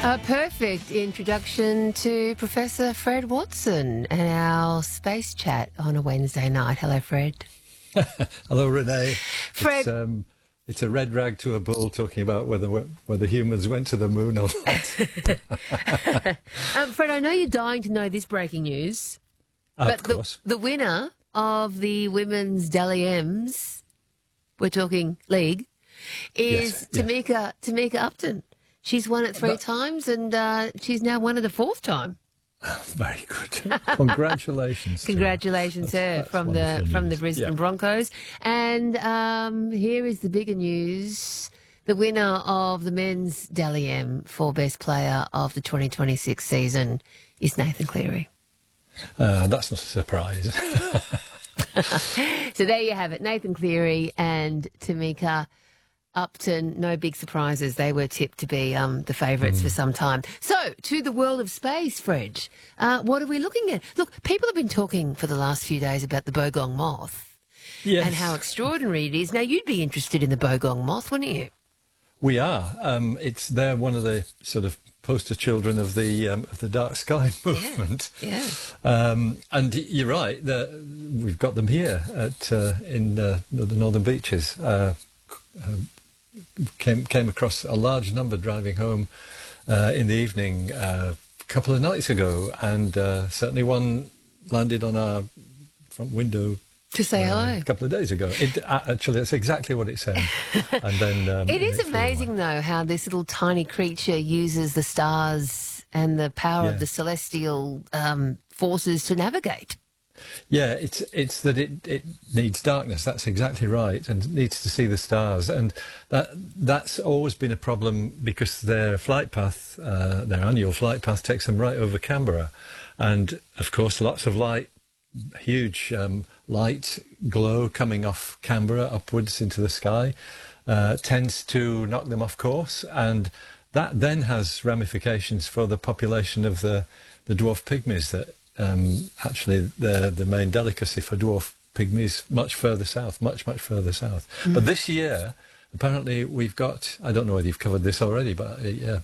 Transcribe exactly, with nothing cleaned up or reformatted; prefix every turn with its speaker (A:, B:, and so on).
A: A perfect introduction to Professor Fred Watson and our space chat on a Wednesday night. Hello, Fred.
B: Hello, Renee.
A: Fred.
B: It's, um, it's a red rag to a bull talking about whether whether humans went to the moon or not.
A: um, Fred, I know you're dying to know this breaking news.
B: Of
A: but
B: course.
A: The, the winner of the women's Dally M's, we're talking league, is
B: Yes, yes.
A: Tamika Tamika Upton. She's won it three
B: But-
A: times, and uh, she's now won it a fourth time.
B: Very good. Congratulations. to her.
A: Congratulations, her,
B: That's
A: from the
B: wonderful
A: from the
B: news.
A: Brisbane
B: Yeah.
A: Broncos. And um, here is the bigger news: the winner of the men's Dally M for best player of the twenty twenty-six season is Nathan Cleary.
B: Uh, that's not a surprise.
A: So there you have it, Nathan Cleary and Tamika Upton. No big surprises. They were tipped to be um, the favourites for some time. So, to the world of space, Fred, uh, what are we looking at? Look, people have been talking for the last few days about the Bogong moth
B: Yes.
A: and how extraordinary it is. Now, you'd be interested in the Bogong moth, wouldn't you?
B: We are. Um, it's they're one of the sort of poster children of the um, of the dark sky movement.
A: Yeah.
B: Um, and you're right. The, we've got them here at uh, in uh, the northern beaches. Uh, uh, came came across a large number driving home uh, in the evening uh, a couple of nights ago, and uh, certainly one landed on our front window.
A: To say
B: Uh,
A: hello.
B: a couple of days ago. It, uh, actually, that's exactly what it said. And then um,
A: It is
B: flew
A: amazing,
B: away.
A: though, how this little tiny creature uses the stars and the power of
B: Yeah.
A: the celestial um, forces to navigate.
B: Yeah, it's it's that it, it needs darkness. That's exactly right, and it needs to see the stars, and that that's always been a problem because their flight path, uh, their annual flight path, takes them right over Canberra, and of course, lots of light, huge um, light glow coming off Canberra upwards into the sky, uh, tends to knock them off course, and that then has ramifications for the population of the the dwarf pygmies that. Um, actually, the the main delicacy for dwarf pygmies much further south, much much further south. But this year, apparently, we've got. I don't know whether you've covered this already, but uh, yeah,